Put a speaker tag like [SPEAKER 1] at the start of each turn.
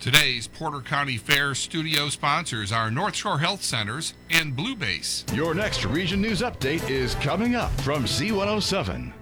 [SPEAKER 1] Today's Porter County Fair studio sponsors are North Shore Health Centers and Blue Base.
[SPEAKER 2] Your next Region News Update is coming up from Z107.